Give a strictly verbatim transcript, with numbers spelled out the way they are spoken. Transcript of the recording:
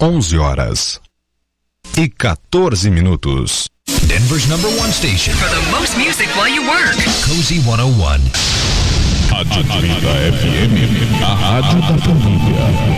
onze horas e quatorze minutos. Denver's number one station for the most music while you work. Cozy cento e um. Rádio Vida F M, a rádio da família.